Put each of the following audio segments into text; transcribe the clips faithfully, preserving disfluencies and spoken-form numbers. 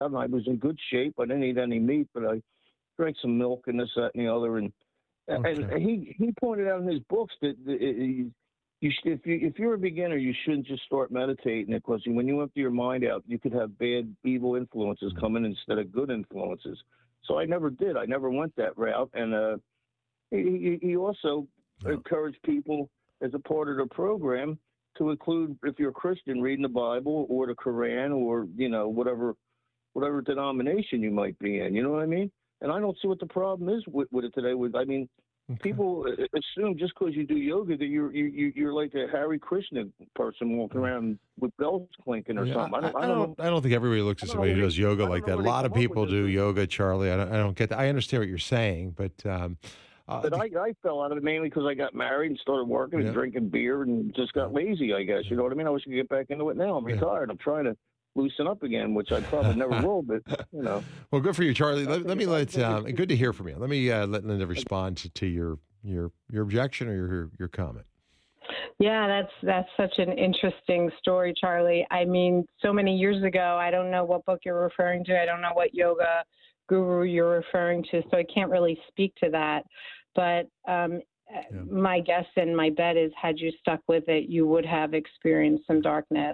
and I was in good shape. I didn't eat any meat, but I drank some milk and this, that, and the other. And Okay. and he he pointed out in his books that the, it, you should, if you if you're a beginner, you shouldn't just start meditating, because when you empty your mind out, you could have bad, evil influences come in instead of good influences. So I never did. I never went that route. And uh, he he also No. encouraged people as a part of the program to include, if you're a Christian, reading the Bible or the Quran or, you know, whatever whatever denomination you might be in. You know what I mean? And I don't see what the problem is with, with it today. With I mean, Okay. people assume just because you do yoga that you're you, you're like a Hare Krishna person walking around with bells clinking or Yeah, something. I don't, I I don't don't. know. I don't think everybody looks I at don't somebody know who where does they- yoga I like don't know that. A where they lot of come up people with do this. yoga, Charlie. I don't. I don't get that. I understand what you're saying, but um, uh, But I, I fell out of it mainly because I got married and started working Yeah. and drinking beer and just got lazy, I guess. You know what I mean? I wish I could get back into it now. I'm Yeah. retired. I'm trying to loosen up again, which I probably never will, but, you know. well, good for you, Charlie. I Let, think let me if I let. think Um, it's- good to hear from you. Let me uh, let Linda respond to, to your your your objection or your your comment. Yeah, that's that's such an interesting story, Charlie. I mean, so many years ago, I don't know what book you're referring to. I don't know what yoga guru you're referring to, so I can't really speak to that. But um, Yeah. my guess and my bet is, had you stuck with it, you would have experienced some darkness,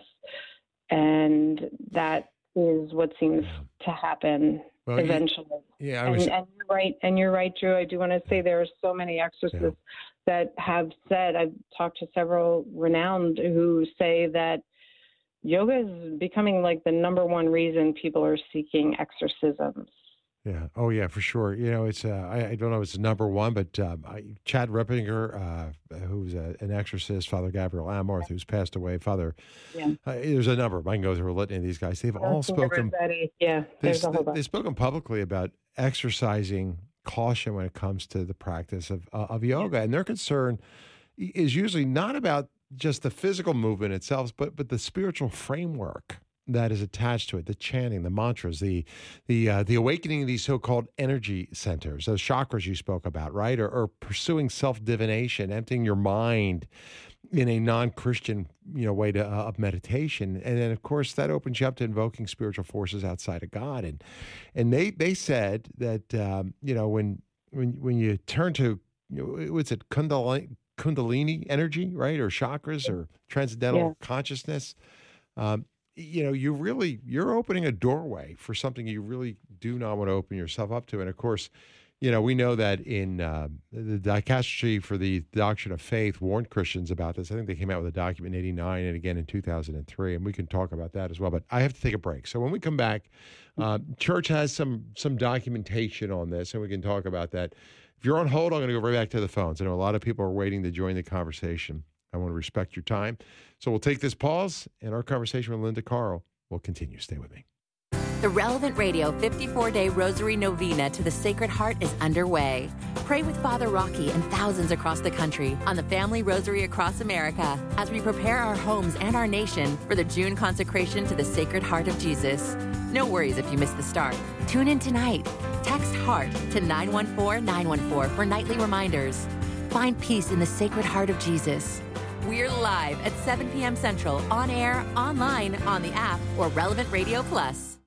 and that is what seems Yeah. to happen Well, you- eventually. Yeah, I And, was. and you're right, and you're right, Drew. I do want to say there are so many exorcists that have said. I've talked to several renowned who say that yoga is becoming like the number one reason people are seeking exorcisms. Yeah. Oh, yeah, for sure. You know, it's, uh, I, I don't know if it's number one, but um, I, Chad Rippinger, uh, who's a, an exorcist, Father Gabriel Amorth, who's passed away, Father, Yeah. uh, there's a number. I can go through a litany of these guys. They've all spoken, Everybody, yeah, they, there's a whole bunch. they've spoken publicly about exercising caution when it comes to the practice of, uh, of yoga. And their concern is usually not about just the physical movement itself, but, but the spiritual framework that is attached to it, the chanting, the mantras, the the uh, the awakening of these so-called energy centers, those chakras you spoke about, right? Or, or pursuing self-divination, emptying your mind in a non-Christian, you know, way to, uh, of meditation, and then of course that opens you up to invoking spiritual forces outside of God. And and they they said that um, you know when when when you turn to, you know, what's it, Kundalini, Kundalini energy, right, or chakras, or transcendental Yeah. consciousness. Um, you know, you really, you're opening a doorway for something you really do not want to open yourself up to. And of course, you know, we know that in uh, the Dicastery for the Doctrine of Faith warned Christians about this. I think they came out with a document in eighty-nine and again in two thousand three, and we can talk about that as well. But I have to take a break. So when we come back, uh, Church has some some documentation on this, and we can talk about that. If you're on hold, I'm going to go right back to the phones. I know a lot of people are waiting to join the conversation. I want to respect your time. So we'll take this pause, and our conversation with Linda Carl will continue. Stay with me. The Relevant Radio fifty-four day Rosary Novena to the Sacred Heart is underway. Pray with Father Rocky and thousands across the country on the Family Rosary across America as we prepare our homes and our nation for the June consecration to the Sacred Heart of Jesus. No worries if you miss the start. Tune in tonight. Text HEART to nine one four nine one four for nightly reminders. Find peace in the Sacred Heart of Jesus. We're live at seven p.m. Central, on air, online, on the app, or Relevant Radio Plus.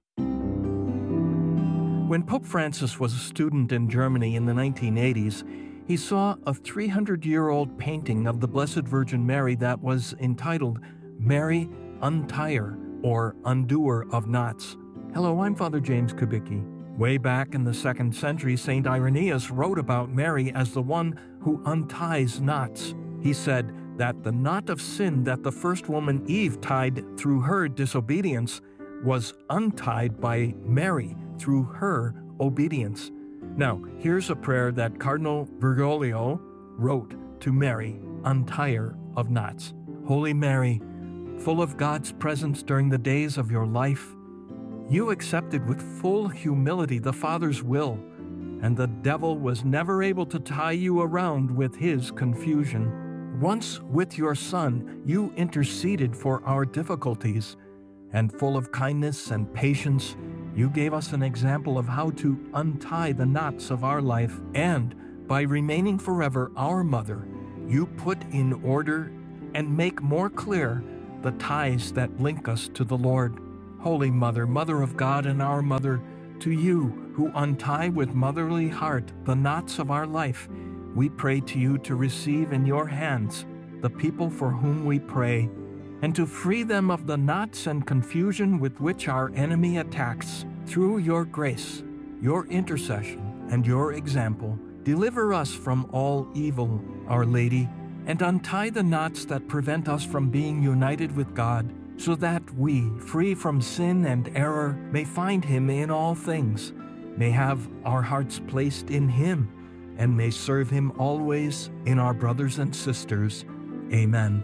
When Pope Francis was a student in Germany in the nineteen eighties, he saw a three hundred year old painting of the Blessed Virgin Mary that was entitled Mary Untier, or Undoer of Knots. Hello, I'm Father James Kubicki. Way back in the second century, Saint Irenaeus wrote about Mary as the one who unties knots. He said that the knot of sin that the first woman Eve tied through her disobedience was untied by Mary through her obedience. Now, here's a prayer that Cardinal Bergoglio wrote to Mary, untier of knots. Holy Mary, full of God's presence during the days of your life, you accepted with full humility the Father's will, and the devil was never able to tie you around with his confusion. Once with your Son, you interceded for our difficulties, and full of kindness and patience, you gave us an example of how to untie the knots of our life, and by remaining forever our mother, you put in order and make more clear the ties that link us to the Lord. Holy Mother, Mother of God and our Mother, to you who untie with motherly heart the knots of our life, we pray to you to receive in your hands the people for whom we pray, and to free them of the knots and confusion with which our enemy attacks. Through your grace, your intercession, and your example, deliver us from all evil, Our Lady, and untie the knots that prevent us from being united with God, so that we, free from sin and error, may find Him in all things, may have our hearts placed in Him, and may serve Him always in our brothers and sisters. Amen.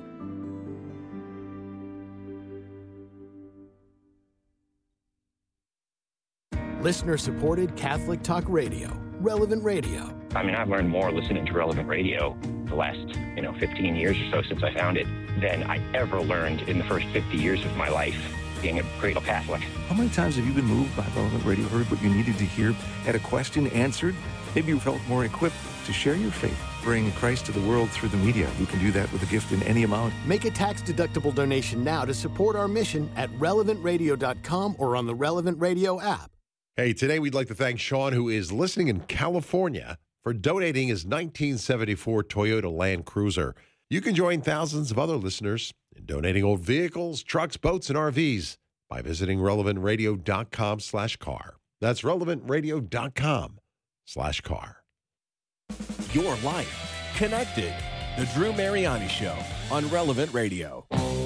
Listener-supported Catholic Talk Radio, Relevant Radio. I mean, I've learned more listening to Relevant Radio the last, you know, fifteen years or so since I found it than I ever learned in the first fifty years of my life being a cradle Catholic. How many times have you been moved by Relevant Radio, heard what you needed to hear, had a question answered? Maybe you felt more equipped to share your faith, bring Christ to the world through the media. You can do that with a gift in any amount. Make a tax-deductible donation now to support our mission at relevant radio dot com or on the Relevant Radio app. Hey, today we'd like to thank Sean, who is listening in California, for donating his nineteen seventy-four Toyota Land Cruiser. You can join thousands of other listeners in donating old vehicles, trucks, boats, and R Vs by visiting relevant radio dot com slash car. That's relevant radio dot com slash car. Your life connected. The Drew Mariani Show on Relevant Radio.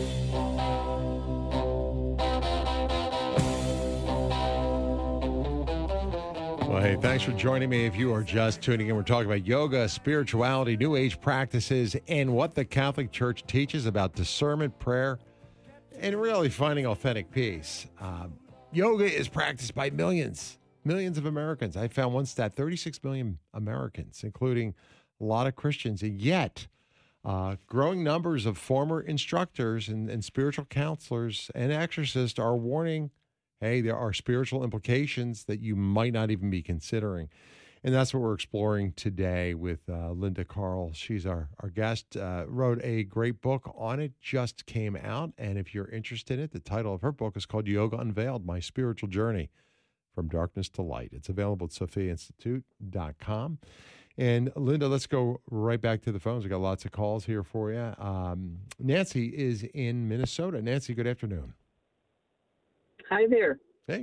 Well, hey, thanks for joining me. If you are just tuning in, we're talking about yoga, spirituality, New Age practices, and what the Catholic Church teaches about discernment, prayer, and really finding authentic peace. Um, yoga is practiced by millions, millions of Americans. I found one stat, thirty-six million Americans, including a lot of Christians. And yet, uh, growing numbers of former instructors and, and spiritual counselors and exorcists are warning, hey, there are spiritual implications that you might not even be considering. And that's what we're exploring today with uh, Linda Carl. She's our, our guest, uh, wrote a great book on it, just came out. And if you're interested in it, the title of her book is called Yoga Unveiled, My Spiritual Journey from Darkness to Light. It's available at sophia institute dot com. And Linda, let's go right back to the phones. We've got lots of calls here for you. Um, Nancy is in Minnesota. Nancy, good afternoon. Hi there. Hey.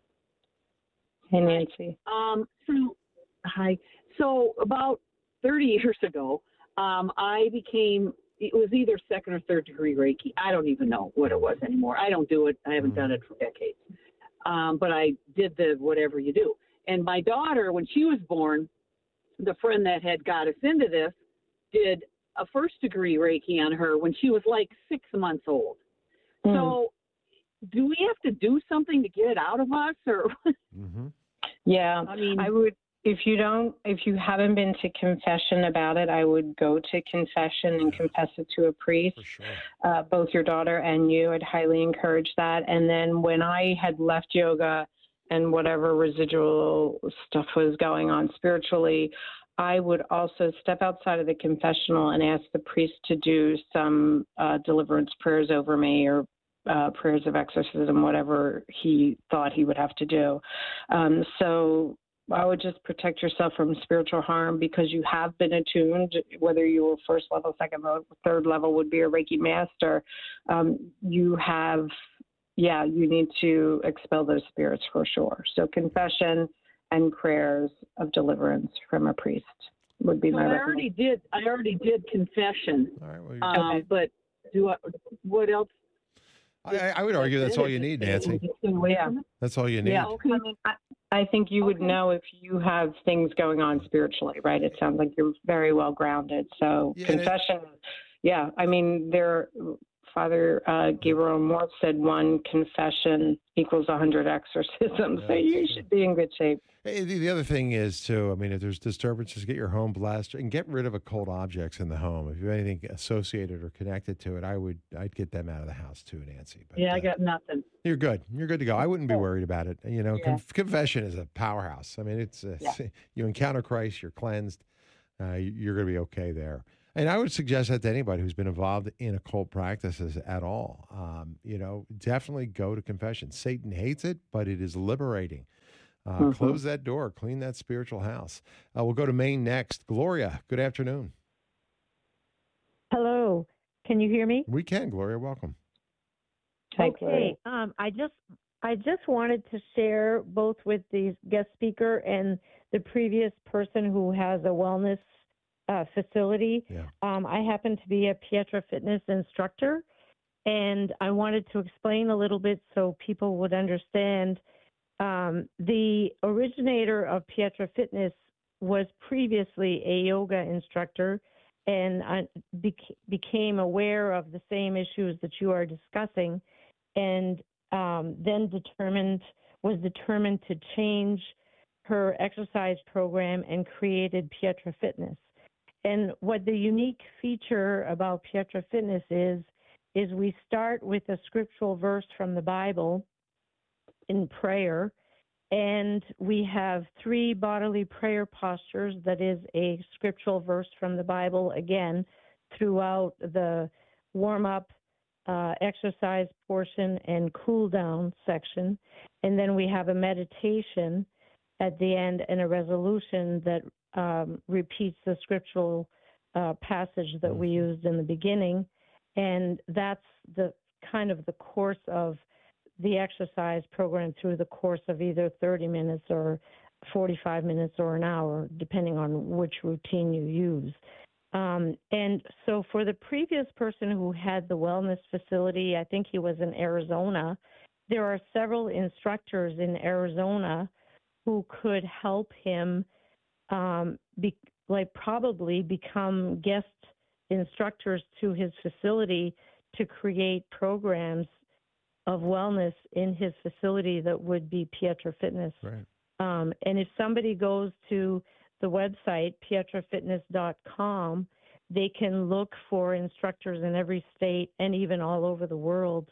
Hey, Nancy. Um, so, hi. So about thirty years ago, um, I became, it was either second or third degree Reiki. I don't even know what it was anymore. I don't do it. I haven't mm. done it for decades. Um, but I did the whatever you do. And my daughter, when she was born, the friend that had got us into this did a first degree Reiki on her when she was like six months old. Mm. So do we have to do something to get it out of us, or? Mm-hmm. Yeah, I mean, I would. If you don't, if you haven't been to confession about it, I would go to confession and confess it to a priest. For sure. Uh, both your daughter and you. I'd highly encourage that. And then when I had left yoga and whatever residual stuff was going on spiritually, I would also step outside of the confessional and ask the priest to do some uh, deliverance prayers over me, or Uh, prayers of exorcism, whatever he thought he would have to do. Um, so I would just protect yourself from spiritual harm, because you have been attuned, whether you were first level, second level, third level would be a Reiki master. Um, you have, yeah, you need to expel those spirits for sure. So confession and prayers of deliverance from a priest would be so my I recommendation. already did. I already did confession. All right. Well, um, okay. But do I, what else? I, I would argue that's all you need, Nancy. Yeah. That's all you need. Yeah. I mean, I, I think you would Okay. know if you have things going on spiritually, right? It sounds like you're very well grounded. So Yeah, and it- confession, yeah. I mean, there, Father uh, Gabriel Moore said one confession equals a hundred exorcisms. Yeah, So you that's should be in good shape. Hey, the, the other thing is, too, I mean, if there's disturbances, get your home blessed and get rid of occult objects in the home. If you have anything associated or connected to it, I would, I'd get them out of the house, too, Nancy. But, Yeah, I uh, got nothing. You're good. You're good to go. I wouldn't be worried about it. You know, Yeah. conf- confession is a powerhouse. I mean, it's, uh, Yeah. you encounter Christ, you're cleansed, uh, you're going to be okay there. And I would suggest that to anybody who's been involved in occult practices at all. Um, you know, definitely go to confession. Satan hates it, but it is liberating. Uh, mm-hmm. Close that door. Clean that spiritual house. Uh, we'll go to Maine next. Gloria, good afternoon. Hello. Can you hear me? We can, Gloria. Welcome. Okay. Um, I just I just wanted to share both with the guest speaker and the previous person who has a wellness uh, facility. Yeah. Um, I happen to be a Pietra Fitness instructor, and I wanted to explain a little bit so people would understand. Um, the originator of Pietra Fitness was previously a yoga instructor, and I bec- became aware of the same issues that you are discussing, and um, then determined was determined to change her exercise program and created Pietra Fitness. And what the unique feature about Pietra Fitness is, is we start with a scriptural verse from the Bible in prayer, and we have three bodily prayer postures that is a scriptural verse from the Bible, again, throughout the warm-up, uh, exercise portion and cool-down section. And then we have a meditation at the end and a resolution that um, repeats the scriptural uh, passage that we used in the beginning. And that's the kind of the course of the exercise program through the course of either thirty minutes or forty-five minutes or an hour, depending on which routine you use. Um, and so for the previous person who had the wellness facility, I think he was in Arizona, there are several instructors in Arizona who could help him um, be, like probably become guest instructors to his facility to create programs of wellness in his facility that would be Pietra Fitness. Right. Um, and if somebody goes to the website, pietra fitness dot com, they can look for instructors in every state and even all over the world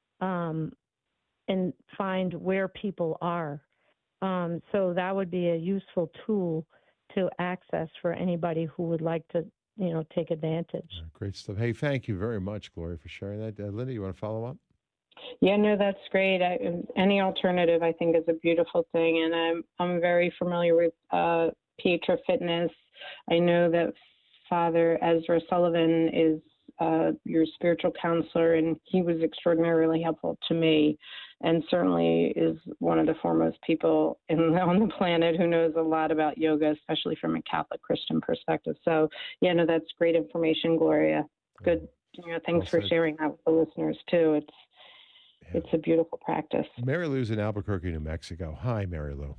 um, and find where people are. Um, so that would be a useful tool to access for anybody who would like to, you know, take advantage. Great stuff. Hey, thank you very much, Gloria, for sharing that. Uh, Linda, you want to follow up? Yeah, no, that's great. I, any alternative, I think, is a beautiful thing, and I'm I'm very familiar with uh, Pietra Fitness. I know that Father Ezra Sullivan is uh, your spiritual counselor, and he was extraordinarily helpful to me, and certainly is one of the foremost people in, on the planet who knows a lot about yoga, especially from a Catholic Christian perspective. So, yeah, no, that's great information, Gloria. Good. You know, thanks Well for said. sharing that with the listeners too. It's Yeah. It's a beautiful practice. Mary Lou's in Albuquerque, New Mexico. Hi, Mary Lou.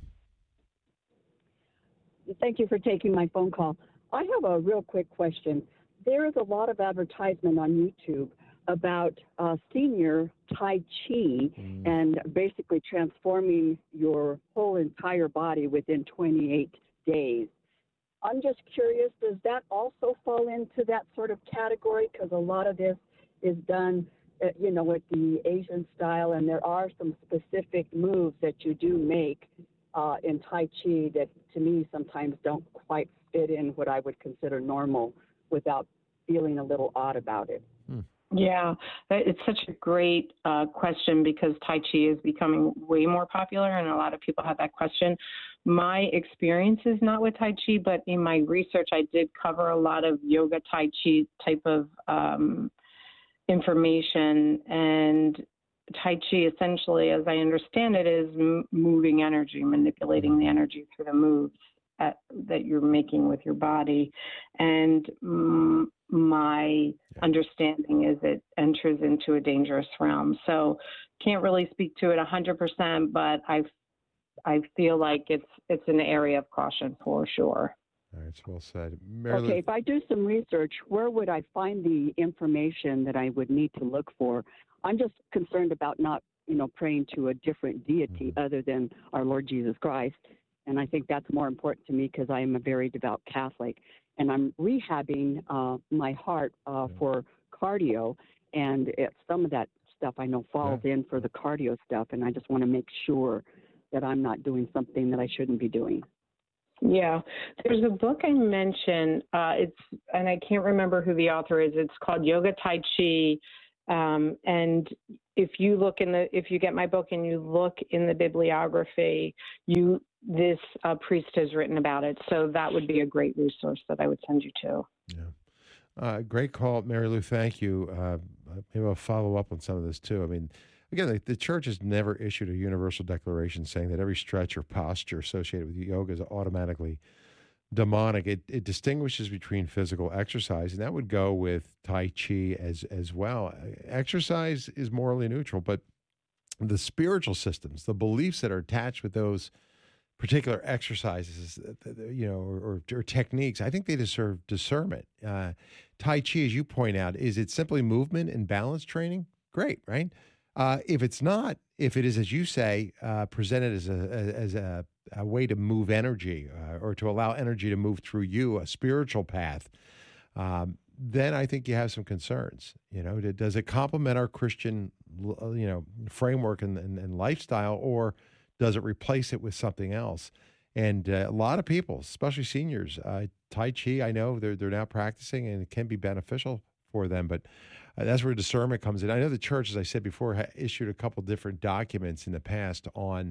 Thank you for taking my phone call. I have a real quick question. There is a lot of advertisement on YouTube about uh, senior Tai Chi Mm. and basically transforming your whole entire body within twenty-eight days. I'm just curious, does that also fall into that sort of category? Because a lot of this is done, uh, you know, with the Asian style, and there are some specific moves that you do make uh, in Tai Chi that, to me, sometimes don't quite fit in what I would consider normal without feeling a little odd about it. Hmm. Yeah, it's such a great uh, question because Tai Chi is becoming way more popular, and a lot of people have that question. My experience is not with Tai Chi, but in my research, I did cover a lot of yoga Tai Chi type of um, information, and Tai Chi essentially, as I understand it, is m- moving energy, manipulating the energy through the moves at, that you're making with your body. And mm, my Yeah. understanding is it enters into a dangerous realm. So can't really speak to it one hundred percent, but I I feel like it's it's an area of caution for sure. All right, it's well said. Mary Okay, Lou, if I do some research, where would I find the information that I would need to look for? I'm just concerned about not, you know, praying to a different deity Mm-hmm. other than our Lord Jesus Christ. And I think that's more important to me because I am a very devout Catholic. And I'm rehabbing uh, my heart uh, Yeah. for cardio. And it, some of that stuff I know falls in for the cardio stuff. And I just want to make sure that I'm not doing something that I shouldn't be doing. Yeah, there's a book I mentioned. Uh, it's and I can't remember who the author is. It's called Yoga Tai Chi, um, and if you look in the if you get my book and you look in the bibliography, you this uh, priest has written about it. So that would be a great resource that I would send you to. Yeah, uh, great call, Mary Lou. Thank you. Uh, maybe I'll follow up on some of this too. I mean. Again, the, the church has never issued a universal declaration saying that every stretch or posture associated with yoga is automatically demonic. It, it distinguishes between physical exercise, and that would go with Tai Chi as, as well. Exercise is morally neutral, but the spiritual systems, the beliefs that are attached with those particular exercises, you know, or, or, or techniques, I think they deserve discernment. Uh, tai Chi, as you point out, is it simply movement and balance training? Great, right? Uh, if it's not, if it is, as you say, uh, presented as a as a, a way to move energy uh, or to allow energy to move through you, a spiritual path, um, then I think you have some concerns. You know, does it complement our Christian, you know, framework and, and, and lifestyle, or does it replace it with something else? And uh, a lot of people, especially seniors, uh, Tai Chi, I know they're they're now practicing, and it can be beneficial for them, but. Uh, that's where discernment comes in. I know the church, as I said before, ha- issued a couple different documents in the past on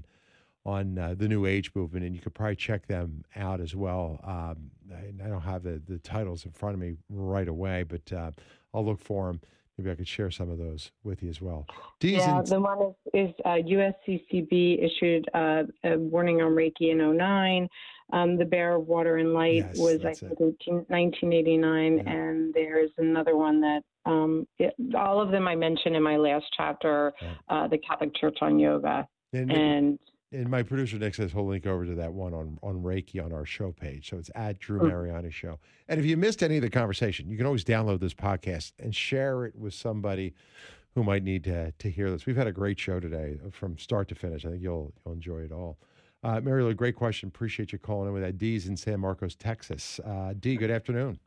on uh, the New Age movement, and you could probably check them out as well. Um, I, I don't have the, the titles in front of me right away, but uh, I'll look for them. Maybe I could share some of those with you as well. D's yeah, and... the one is, is uh, U S C C B issued uh, a warning on Reiki in oh nine. Um, the Bear of Water and Light yes, was, I think, nineteen eighty-nine, yeah. And there's another one that um, it, all of them I mentioned in my last chapter, yeah. uh, the Catholic Church on Yoga. And, and and my producer, Nick, says he'll link over to that one on, on Reiki on our show page. So it's at Drew mm-hmm. Mariani Show. And if you missed any of the conversation, you can always download this podcast and share it with somebody who might need to, to hear this. We've had a great show today from start to finish. I think you'll you'll enjoy it all. Uh, Mary Lou, great question. Appreciate you calling in with that. Dee's in San Marcos, Texas. Uh, Dee, good afternoon.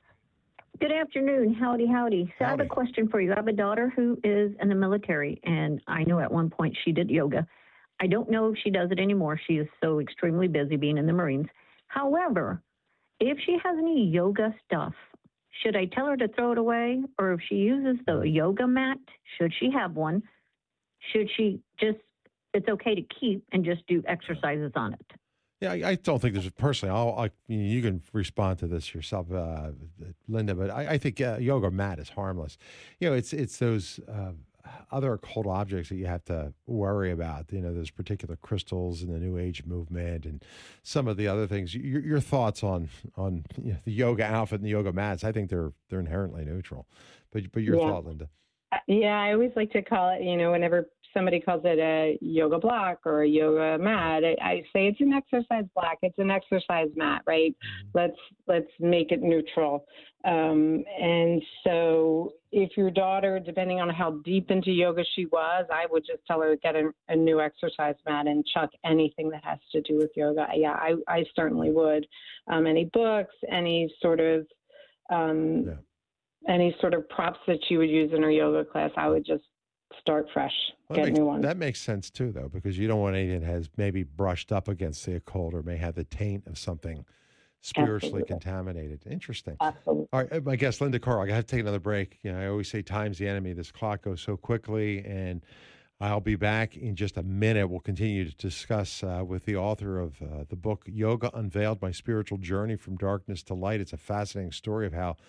Good afternoon. Howdy, howdy. So howdy. I have a question for you. I have a daughter who is in the military, and I know at one point she did yoga. I don't know if she does it anymore. She is so extremely busy being in the Marines. However, if she has any yoga stuff, should I tell her to throw it away? Or if she uses the yoga mat, should she have one? Should she just, it's okay to keep and just do exercises on it? Yeah, I, I don't think there's, personally, I'll, I, you can respond to this yourself, uh, Linda, but I, I think uh, yoga mat is harmless. You know, it's it's those uh, other occult objects that you have to worry about, you know, those particular crystals in the New Age movement and some of the other things. Your, your thoughts on, on you know, the yoga outfit and the yoga mats, I think they're they're inherently neutral. But, but your yeah. thought, Linda? Yeah, I always like to call it, you know, whenever somebody calls it a yoga block or a yoga mat, I, I say it's an exercise block. It's an exercise mat, right? Mm-hmm. Let's let's make it neutral. Um, and so if your daughter, depending on how deep into yoga she was, I would just tell her to get a, a new exercise mat and chuck anything that has to do with yoga. Yeah, I, I certainly would. Um, any books, any sort of um, yeah. any sort of props that she would use in her yoga class, I would just start fresh, well, get that makes, new ones. That makes sense too, though, because you don't want anything that has maybe brushed up against the occult or may have the taint of something spiritually Absolutely. contaminated. Interesting. Absolutely. All right, my guest, Linda Carl. I have to take another break. You know, I always say time's the enemy. This clock goes so quickly, and I'll be back in just a minute. We'll continue to discuss uh, with the author of uh, the book Yoga Unveiled: My Spiritual Journey from Darkness to Light. It's a fascinating story of how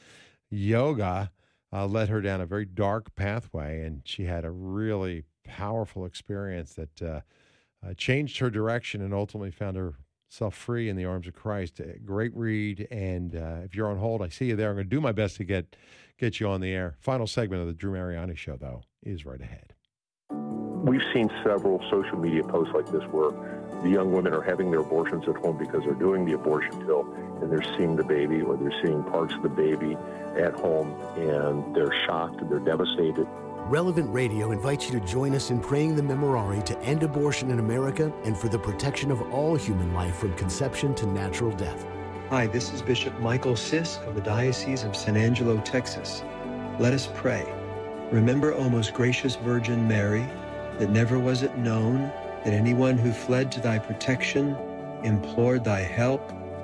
yoga Uh, led her down a very dark pathway, and she had a really powerful experience that uh, uh, changed her direction and ultimately found herself free in the arms of Christ. A great read, and uh, if you're on hold, I see you there. I'm going to do my best to get get you on the air. Final segment of the Drew Mariani Show, though, is right ahead. We've seen several social media posts like this where the young women are having their abortions at home because they're doing the abortion pill and they're seeing the baby or they're seeing parts of the baby at home and they're shocked and they're devastated. Relevant Radio invites you to join us in praying the Memorare to end abortion in America and for the protection of all human life from conception to natural death. Hi, this is Bishop Michael Sisk of the Diocese of San Angelo, Texas. Let us pray. Remember, O most gracious Virgin Mary, that never was it known that anyone who fled to thy protection, implored thy help,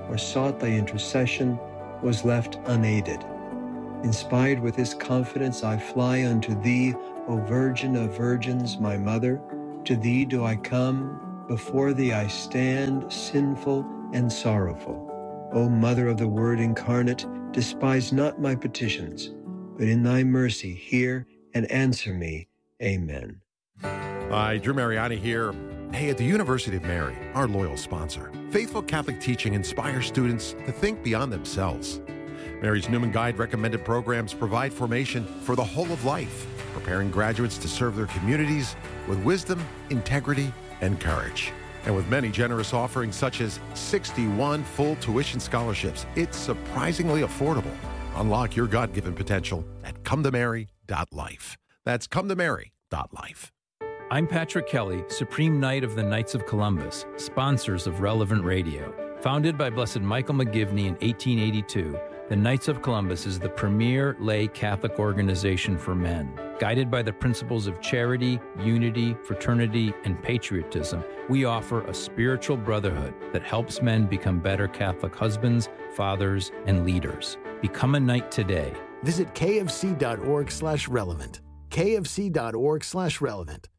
or sought thy intercession was left unaided. Inspired with this confidence, I fly unto thee, O Virgin of Virgins, my mother. To thee do I come, before thee I stand, sinful and sorrowful. O Mother of the Word incarnate, despise not my petitions, but in thy mercy hear and answer me. Amen. Hi, Drew Mariani here. Hey, at the University of Mary, our loyal sponsor, faithful Catholic teaching inspires students to think beyond themselves. Mary's Newman Guide recommended programs provide formation for the whole of life, preparing graduates to serve their communities with wisdom, integrity, and courage. And with many generous offerings such as sixty-one full tuition scholarships, it's surprisingly affordable. Unlock your God-given potential at come to mary dot life. That's come to mary dot life. I'm Patrick Kelly, Supreme Knight of the Knights of Columbus, sponsors of Relevant Radio. Founded by Blessed Michael McGivney in eighteen eighty-two, the Knights of Columbus is the premier lay Catholic organization for men. Guided by the principles of charity, unity, fraternity, and patriotism, we offer a spiritual brotherhood that helps men become better Catholic husbands, fathers, and leaders. Become a knight today. Visit kfc.org slash relevant. kfc.org slash relevant.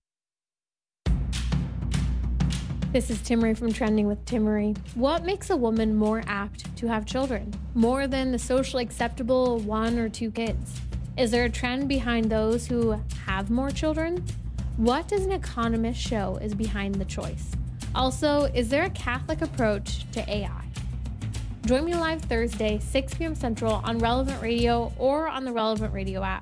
This is Timmery from Trending with Timmery. What makes a woman more apt to have children? More than the socially acceptable one or two kids? Is there a trend behind those who have more children? What does an economist show is behind the choice? Also, is there a Catholic approach to A I? Join me live Thursday, six p.m. Central on Relevant Radio or on the Relevant Radio app.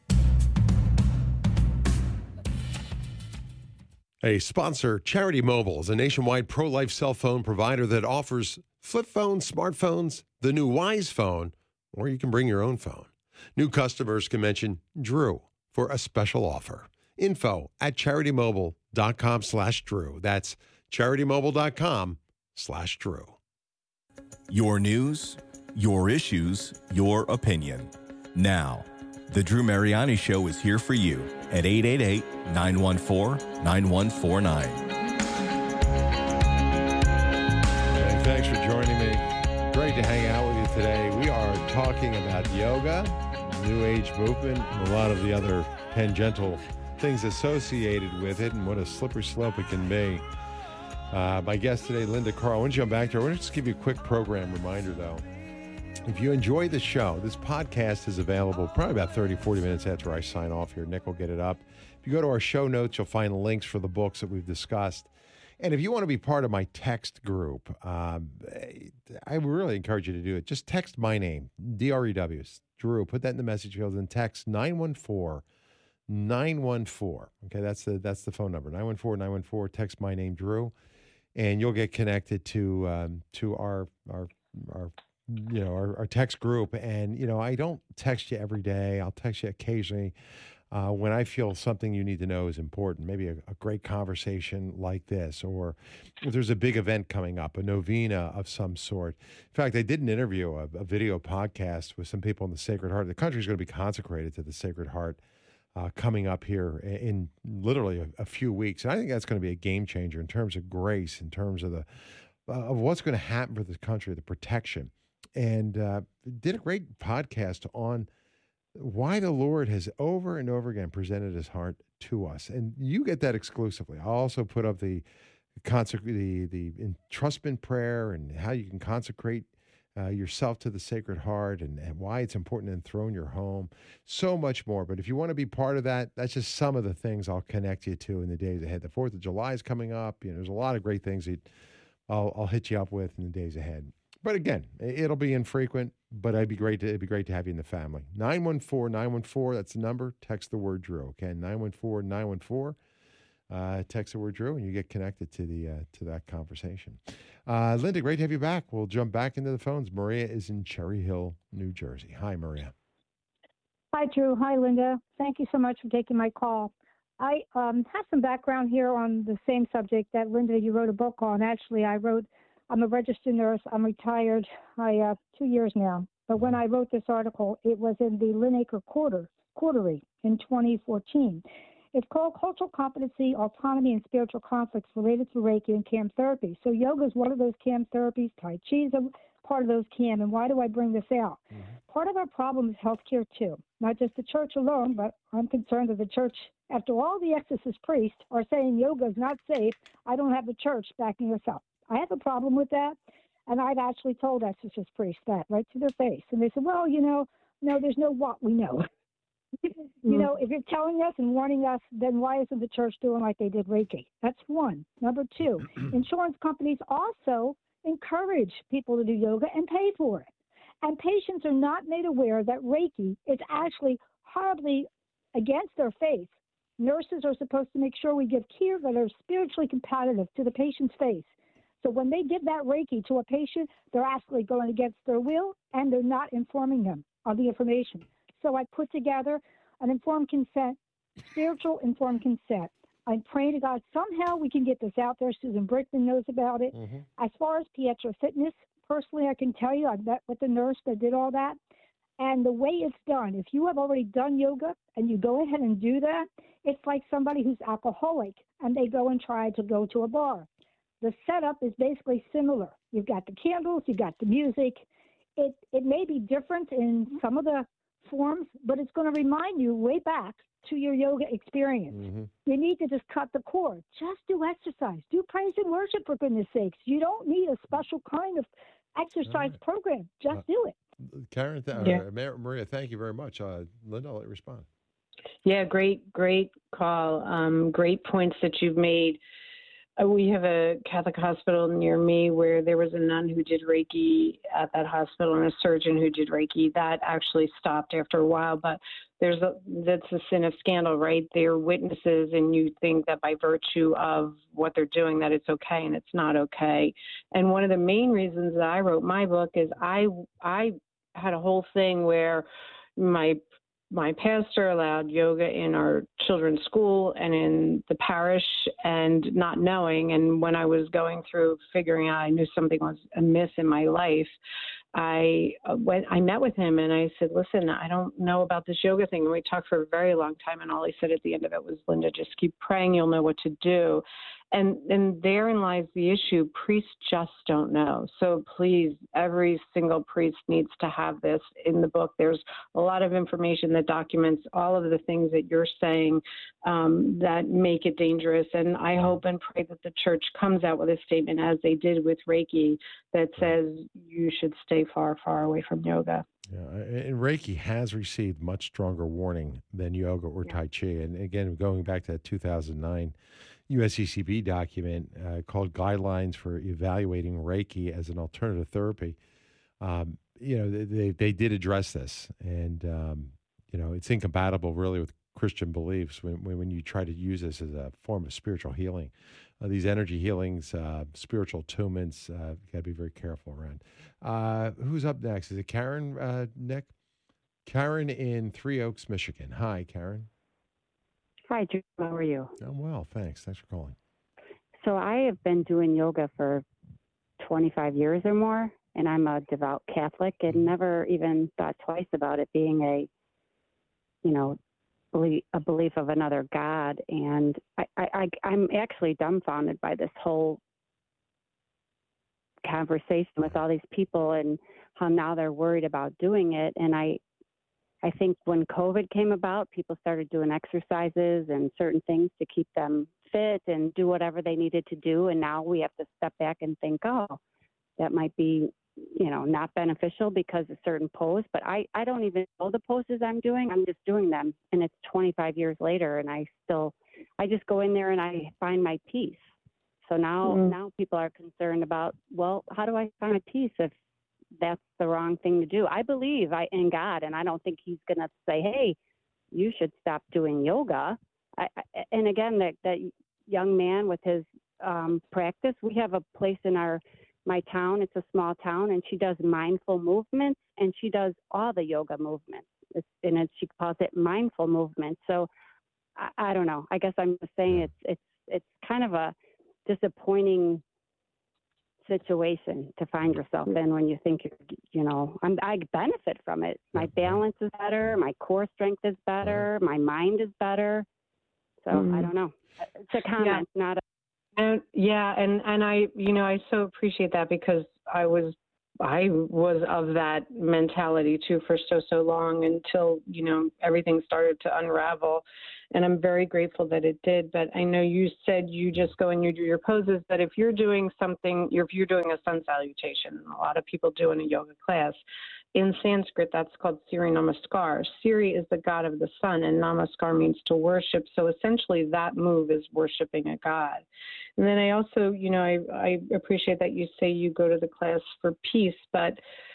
A sponsor, Charity Mobile, is a nationwide pro-life cell phone provider that offers flip phones, smartphones, the new Wise phone, or you can bring your own phone. New customers can mention Drew for a special offer. Info at charitymobile.com slash Drew. That's charitymobile.com slash Drew. Your news, your issues, your opinion. Now, The Drew Mariani Show is here for you at eight eight eight, nine one four, nine one four nine. Hey, thanks for joining me. Great to hang out with you today. We are talking about yoga, New Age movement, and a lot of the other tangential things associated with it and what a slippery slope it can be. Uh, my guest today, Linda Carl. I want to jump back to her. I want to just give you a quick program reminder, though. If you enjoy the show, this podcast is available probably about thirty, forty minutes after I sign off here. Nick will get it up. If you go to our show notes, you'll find links for the books that we've discussed. And if you want to be part of my text group, um, I would really encourage you to do it. Just text my name, D R E W, Drew. Put that in the message field and text nine one four, nine one four. Okay, that's the that's the phone number, nine one four, nine one four. Text my name, Drew, and you'll get connected to um, to our our our you know, our, our text group. And, you know, I don't text you every day. I'll text you occasionally uh, when I feel something you need to know is important, maybe a, a great conversation like this, or if there's a big event coming up, a novena of some sort. In fact, I did an interview, a, a video podcast with some people in the Sacred Heart. The country is going to be consecrated to the Sacred Heart uh, coming up here in, in literally a, a few weeks. And I think that's going to be a game changer in terms of grace, in terms of the uh, of what's going to happen for the country, the protection. And uh, did a great podcast on why the Lord has over and over again presented his heart to us. And you get that exclusively. I'll also put up the consec- the, the entrustment prayer and how you can consecrate uh, yourself to the Sacred Heart and, and why it's important to enthrone your home. So much more. But if you want to be part of that, that's just some of the things I'll connect you to in the days ahead. The fourth of July is coming up. You know, there's a lot of great things that I'll, I'll hit you up with in the days ahead. But again, it'll be infrequent, but it'd be great to, it'd be great to have you in the family. nine one four, nine one four, that's the number. Text the word Drew, okay? nine one four, nine one four. Uh, text the word Drew, and you get connected to the uh, to that conversation. Uh, Linda, great to have you back. We'll jump back into the phones. Maria is in Cherry Hill, New Jersey. Hi, Maria. Hi, Drew. Hi, Linda. Thank you so much for taking my call. I um, have some background here on the same subject that, Linda, you wrote a book on. Actually, I wrote I'm a registered nurse. I'm retired. I uh, two years now. But when I wrote this article, it was in the Linacre Quarter, Quarterly in twenty fourteen. It's called Cultural Competency, Autonomy, and Spiritual Conflicts Related to Reiki and Cam Therapy. So yoga is one of those Cam therapies. Tai Chi is part of those can, and why do I bring this out? Mm-hmm. Part of our problem is healthcare too, not just the church alone, but I'm concerned that the church, after all the exorcist priests are saying yoga is not safe, I don't have the church backing us up. I have a problem with that, and I've actually told exorcist priests that right to their face, and they said, well, you know, no, there's no what we know. Mm-hmm. You know, if you're telling us and warning us, then why isn't the church doing like they did Reiki? That's one. Number two, insurance companies also encourage people to do yoga and pay for it. And patients are not made aware that Reiki is actually horribly against their faith. Nurses are supposed to make sure we give care that are spiritually compatible to the patient's faith. So when they give that Reiki to a patient, they're actually going against their will, and they're not informing them of the information. So I put together an informed consent, spiritual informed consent. I'm praying to God somehow we can get this out there. Susan Brickman knows about it. Mm-hmm. As far as Pietra Fitness, personally, I can tell you I met with the nurse that did all that. And the way it's done, if you have already done yoga and you go ahead and do that, it's like somebody who's alcoholic and they go and try to go to a bar. The setup is basically similar. You've got the candles, you've got the music. It it may be different in some of the forms, but it's going to remind you way back to your yoga experience. Mm-hmm. You need to just cut the cord. Just do exercise. Do praise and worship, for goodness sakes. You don't need a special kind of exercise right. program. Just uh, do it. Karen, th- yeah. uh, Maria, thank you very much. Uh, Linda, I'll let you respond. Yeah, great, great call. Um, great points that you've made. Uh, we have a Catholic hospital near me where there was a nun who did Reiki at that hospital and a surgeon who did Reiki. That actually stopped after a while, but there's a, that's a sin of scandal, right? They're witnesses, and you think that by virtue of what they're doing that it's okay, and it's not okay. And one of the main reasons that I wrote my book is I I had a whole thing where my my pastor allowed yoga in our children's school and in the parish, and not knowing. And when I was going through figuring out I knew something was amiss in my life, I went, I met with him and I said, listen, I don't know about this yoga thing. And we talked for a very long time. And all he said at the end of it was, Linda, just keep praying. You'll know what to do. And and therein lies the issue. Priests just don't know. So please, every single priest needs to have this in the book. There's a lot of information that documents all of the things that you're saying um, that make it dangerous. And I hope and pray that the church comes out with a statement, as they did with Reiki, that says you should stay far, far away from yoga. Yeah, and Reiki has received much stronger warning than yoga or yeah. Tai Chi. And again, going back to that two thousand nine U S C C B document uh, called Guidelines for Evaluating Reiki as an Alternative Therapy, um, you know, they they did address this, and um, you know, it's incompatible really with Christian beliefs when when you try to use this as a form of spiritual healing. Uh, these energy healings, uh, spiritual attunements, uh, you got to be very careful around. Uh, who's up next? Is it Karen, uh, Nick? Karen in Three Oaks, Michigan. Hi, Karen. Hi, Drew. How are you? I'm well, thanks. Thanks for calling. So I have been doing yoga for twenty-five years or more, and I'm a devout Catholic and never even thought twice about it being a, you know, belief, a belief of another God. And I, I, I, I'm actually dumbfounded by this whole conversation with all these people and how now they're worried about doing it. And I, I think when COVID came about, people started doing exercises and certain things to keep them fit and do whatever they needed to do. And now we have to step back and think, oh, that might be, you know, not beneficial because of certain pose. But I, I don't even know the poses I'm doing. I'm just doing them. And it's twenty-five years later. And I still, I just go in there and I find my peace. So now, mm-hmm. now people are concerned about, well, how do I find my peace if that's the wrong thing to do? I believe I in God, and I don't think he's going to say, hey, you should stop doing yoga. I, I, and again, that, that young man with his um, practice, we have a place in our my town. It's a small town, and she does mindful movements, and she does all the yoga movements. It's, and it, she calls it mindful movement. So I, I don't know. I guess I'm just saying it's it's it's kind of a disappointing situation to find yourself in when you think, you're, you know, I'm, I benefit from it. My balance is better. My core strength is better. My mind is better. So mm. I don't know. It's a comment, yeah. not a. And, yeah. And, and I, you know, I so appreciate that because I was I was of that mentality too for so, so long until, you know, everything started to unravel. And I'm very grateful that it did. But I know you said you just go and you do your poses, but if you're doing something, if you're doing a sun salutation, a lot of people do in a yoga class, in Sanskrit, that's called Surya Namaskar. Surya is the god of the sun, and Namaskar means to worship. So essentially that move is worshiping a god. And then I also, you know, I, I appreciate that you say you go to the class for peace, but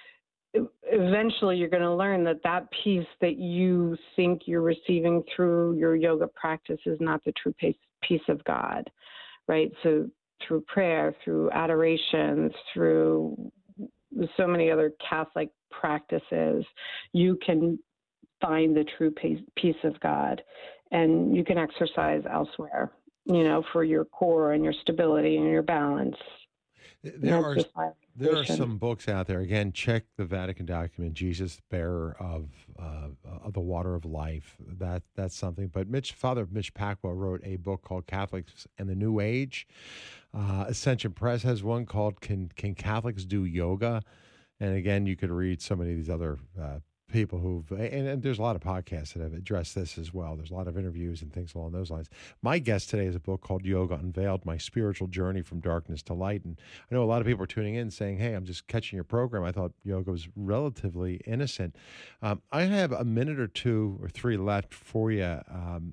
eventually you're going to learn that that peace that you think you're receiving through your yoga practice is not the true peace, peace of God, right? So through prayer, through adoration, through so many other Catholic practices, you can find the true peace, peace of God, and you can exercise elsewhere, you know, for your core and your stability and your balance. There are there are some books out there. Again, check the Vatican document, Jesus, bearer of uh, of the water of life. That that's something. But Mitch, Father Mitch Pacwa wrote a book called Catholics and the New Age. Uh, Ascension Press has one called "Can Can Catholics Do Yoga?" And again, you could read so many of these other uh, people who've, and, and there's a lot of podcasts that have addressed this as well. There's a lot of interviews and things along those lines. My guest today is a book called Yoga Unveiled, My Spiritual Journey from Darkness to Light. And I know a lot of people are tuning in saying, hey, I'm just catching your program. I thought yoga was relatively innocent. Um, I have a minute or two or three left for you. Um,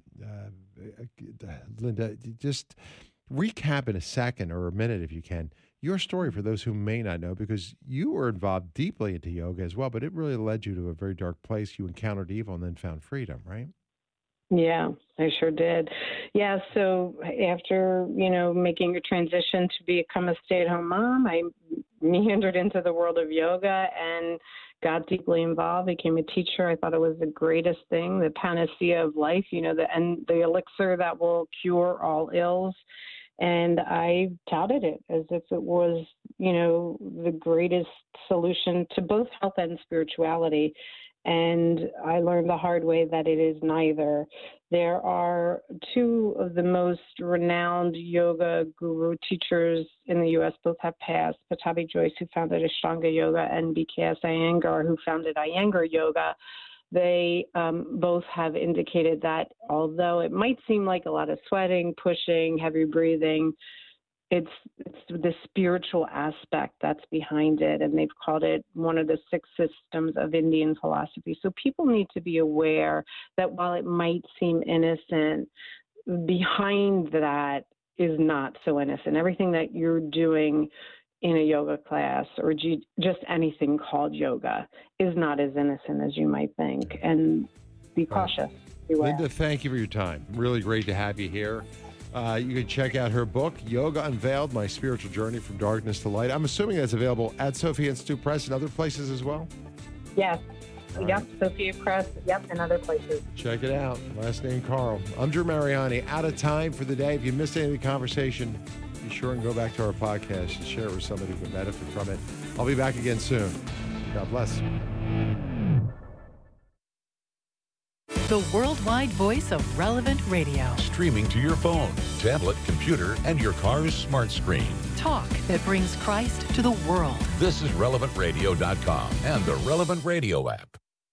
uh, Linda, just recap in a second or a minute if you can, your story for those who may not know, because you were involved deeply into yoga as well, but it really led you to a very dark place. You encountered evil and then found freedom, right? Yeah, I sure did. Yeah, so after, you know, making a transition to become a stay-at-home mom, I meandered into the world of yoga and got deeply involved, became a teacher. I thought it was the greatest thing, the panacea of life, you know, the, and the elixir that will cure all ills. And I touted it as if it was, you know, the greatest solution to both health and spirituality. And I learned the hard way that it is neither. There are two of the most renowned yoga guru teachers in the U S both have passed, Pattabhi Jois, who founded Ashtanga Yoga, and B K S Iyengar, who founded Iyengar Yoga. They um, both have indicated that although it might seem like a lot of sweating, pushing, heavy breathing, it's, it's the spiritual aspect that's behind it. And they've called it one of the six systems of Indian philosophy. So people need to be aware that while it might seem innocent, behind that is not so innocent. Everything that you're doing in a yoga class or G- just anything called yoga is not as innocent as you might think. And be cautious. Beware. Linda, thank you for your time. Really great to have you here. Uh, you can check out her book, Yoga Unveiled, My Spiritual Journey from Darkness to Light. I'm assuming that's available at Sophia Institute Press and other places as well? Yes. All yep. right. Sophia Press. Yep. And other places. Check it out. Last name Carl. I'm Drew Mariani. Out of time for the day. If you missed any of the conversation, be sure and go back to our podcast and share it with somebody who can benefit from it. I'll be back again soon. God bless. The worldwide voice of Relevant Radio. Streaming to your phone, tablet, computer, and your car's smart screen. Talk that brings Christ to the world. This is relevant radio dot com and the Relevant Radio app.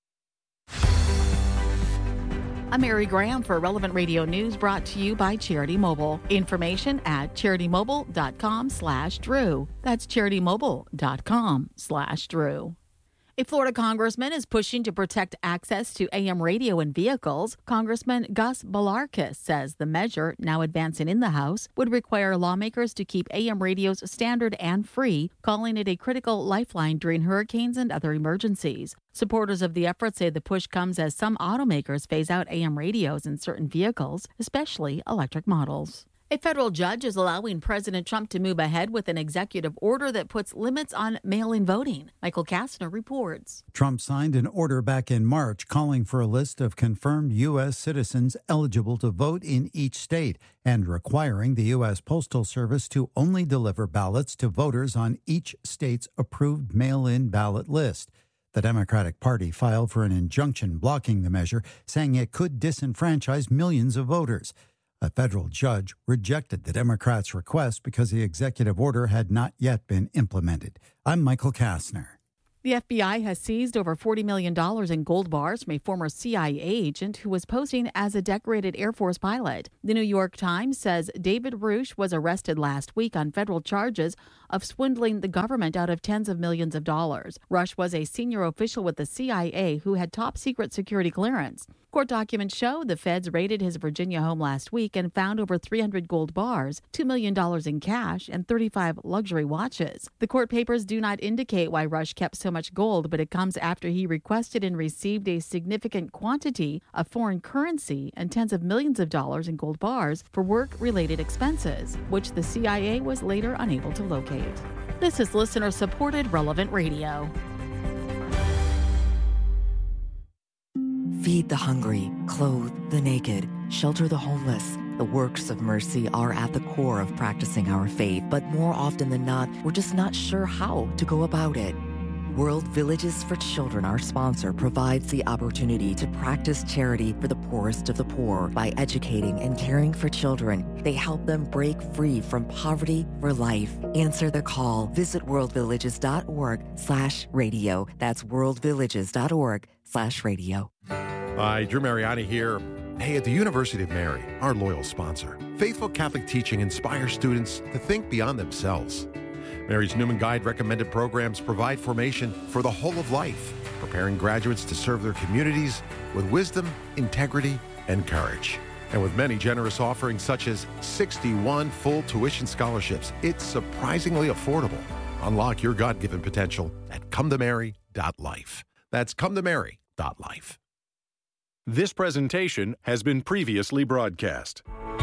I'm Mary Graham for Relevant Radio News, brought to you by Charity Mobile. Information at CharityMobile.com slash Drew. That's CharityMobile.com slash Drew. A Florida congressman is pushing to protect access to A M radio in vehicles. Congressman Gus Balarkis says the measure, now advancing in the House, would require lawmakers to keep A M radios standard and free, calling it a critical lifeline during hurricanes and other emergencies. Supporters of the effort say the push comes as some automakers phase out A M radios in certain vehicles, especially electric models. A federal judge is allowing President Trump to move ahead with an executive order that puts limits on mail-in voting. Michael Kastner reports. Trump signed an order back in March calling for a list of confirmed U S citizens eligible to vote in each state and requiring the U S Postal Service to only deliver ballots to voters on each state's approved mail-in ballot list. The Democratic Party filed for an injunction blocking the measure, saying it could disenfranchise millions of voters. A federal judge rejected the Democrats' request because the executive order had not yet been implemented. I'm Michael Kastner. The F B I has seized over forty million dollars in gold bars from a former C I A agent who was posing as a decorated Air Force pilot. The New York Times says David Roosh was arrested last week on federal charges of swindling the government out of tens of millions of dollars. Rush was a senior official with the C I A who had top secret security clearance. Court documents show the feds raided his Virginia home last week and found over three hundred gold bars, two million dollars in cash, and thirty-five luxury watches. The court papers do not indicate why Rush kept so much gold, but it comes after he requested and received a significant quantity of foreign currency and tens of millions of dollars in gold bars for work-related expenses, which the C I A was later unable to locate. This is listener-supported Relevant Radio. Feed the hungry, clothe the naked, shelter the homeless. The works of mercy are at the core of practicing our faith, but more often than not, we're just not sure how to go about it. World Villages for Children, our sponsor, provides the opportunity to practice charity for the poorest of the poor by educating and caring for children. They help them break free from poverty for life. Answer the call. Visit worldvillages.org slash radio. That's worldvillages.org slash radio. Hi, Drew Mariani here. Hey, at the University of Mary, our loyal sponsor, faithful Catholic teaching inspires students to think beyond themselves. Mary's Newman Guide recommended programs provide formation for the whole of life, preparing graduates to serve their communities with wisdom, integrity, and courage. And with many generous offerings such as sixty-one full tuition scholarships, it's surprisingly affordable. Unlock your God-given potential at come to mary dot life. That's come to mary dot life. This presentation has been previously broadcast.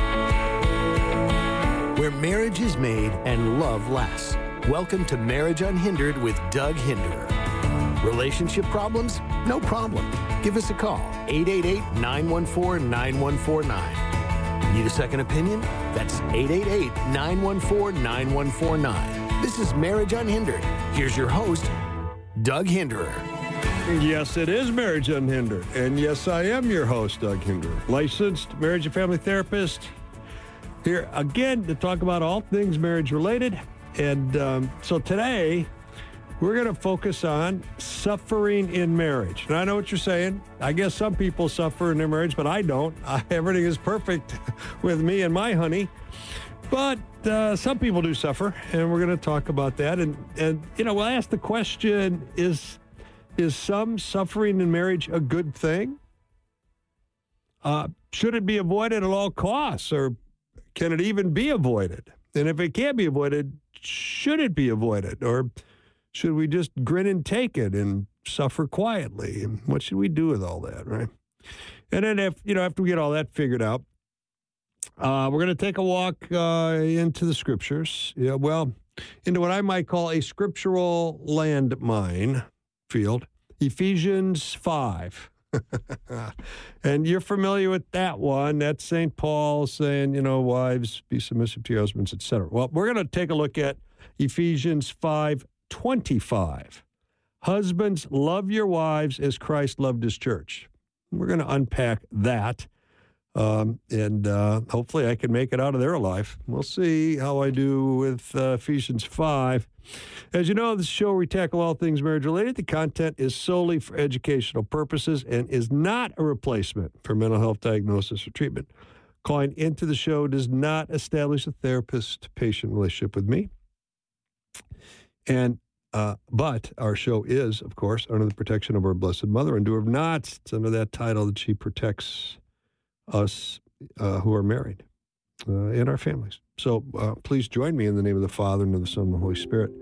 Where marriage is made and love lasts. Welcome to Marriage Unhindered with Doug Hinderer. Relationship problems? No problem. Give us a call, eight eight eight, nine one four, nine one four nine. Need a second opinion? That's eight eight eight, nine one four, nine one four nine. This is Marriage Unhindered. Here's your host, Doug Hinderer. Yes, it is Marriage Unhindered. And yes, I am your host, Doug Hinderer, licensed marriage and family therapist. Here again to talk about all things marriage related. And um, so today we're going to focus on suffering in marriage. And I know what you're saying. I guess some people suffer in their marriage, but I don't. I, everything is perfect with me and my honey. But uh, some people do suffer, and we're going to talk about that. And, and you know, we'll ask the question, is, is some suffering in marriage a good thing? Uh, should it be avoided at all costs, or can it even be avoided? And if it can't be avoided, should it be avoided? Or should we just grin and take it and suffer quietly? And what should we do with all that, right? And then if, you know, after we get all that figured out, uh, we're going to take a walk uh, into the scriptures. Yeah, well, into what I might call a scriptural landmine field, Ephesians five. And you're familiar with that one. That's Saint Paul saying, you know, wives, be submissive to your husbands, et cetera. Well, we're going to take a look at Ephesians five twenty-five. Husbands, love your wives as Christ loved his church. We're going to unpack that. Um, and uh, hopefully I can make it out of there alive. We'll see how I do with uh, Ephesians five. As you know, this show we tackle all things marriage related. The content is solely for educational purposes and is not a replacement for mental health diagnosis or treatment. Calling into the show does not establish a therapist-patient relationship with me. And uh, but our show is, of course, under the protection of our Blessed Mother, and do have not. It's under that title that she protects us uh, who are married uh, and our families. So uh, please join me in the name of the Father, and of the Son, and the Holy Spirit.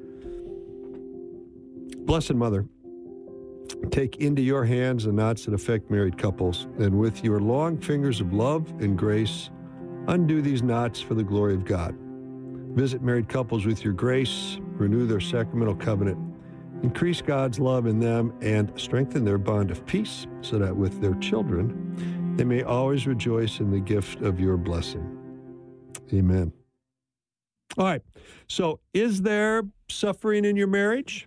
Blessed Mother, take into your hands the knots that affect married couples, and with your long fingers of love and grace, undo these knots for the glory of God. Visit married couples with your grace, renew their sacramental covenant, increase God's love in them, and strengthen their bond of peace, so that with their children, they may always rejoice in the gift of your blessing. Amen. All right. So is there suffering in your marriage?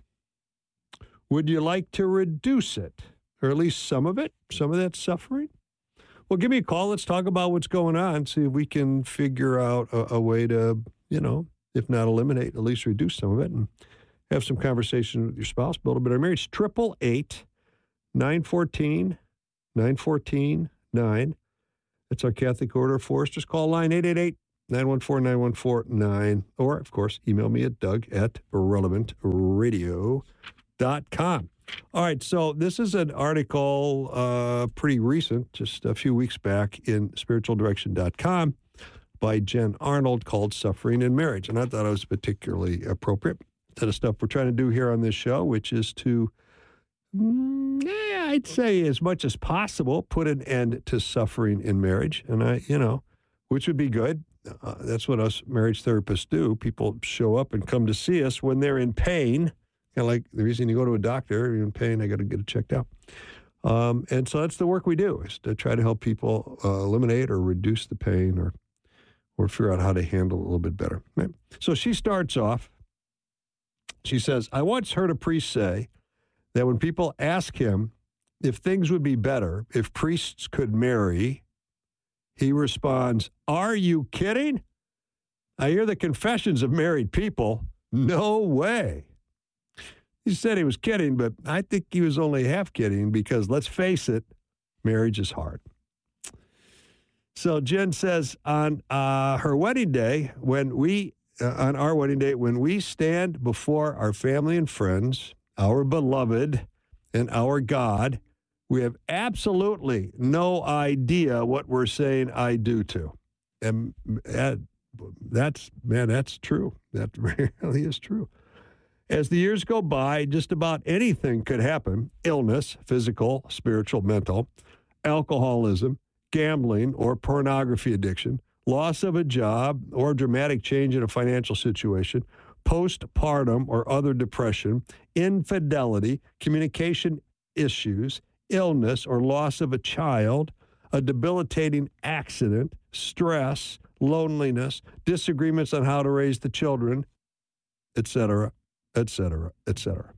Would you like to reduce it, or at least some of it, some of that suffering? Well, give me a call. Let's talk about what's going on. See if we can figure out a, a way to, you know, if not eliminate, at least reduce some of it and have some conversation with your spouse, build a better marriage. Triple eight, nine fourteen, nine fourteen, nine. That's our Catholic Order of Force. Just call line eight eight eight, nine one four, nine one four nine. Or, of course, email me at Doug at relevant radio dot com. All right, so this is an article uh, pretty recent, just a few weeks back in spiritual direction dot com by Jen Arnold called Suffering in Marriage. And I thought it was particularly appropriate to the stuff we're trying to do here on this show, which is to, mm, yeah, I'd say as much as possible, put an end to suffering in marriage. And I, you know, which would be good. Uh, that's what us marriage therapists do. People show up and come to see us when they're in pain. Kind of like the reason you go to a doctor, you're in pain, I got to get it checked out. Um, and so that's the work we do, is to try to help people uh, eliminate or reduce the pain or or figure out how to handle it a little bit better. Right? So she starts off, she says, I once heard a priest say that when people ask him if things would be better if priests could marry, he responds, are you kidding? I hear the confessions of married people. No way. He said he was kidding, but I think he was only half kidding because, let's face it, marriage is hard. So Jen says on uh, her wedding day, when we, uh, on our wedding day, when we stand before our family and friends, our beloved and our God, we have absolutely no idea what we're saying I do to. And that, that's, man, that's true. That really is true. As the years go by, just about anything could happen. Illness, physical, spiritual, mental, alcoholism, gambling, or pornography addiction, loss of a job, or dramatic change in a financial situation, postpartum or other depression, infidelity, communication issues, illness or loss of a child, a debilitating accident, stress, loneliness, disagreements on how to raise the children, et cetera, et cetera, et cetera.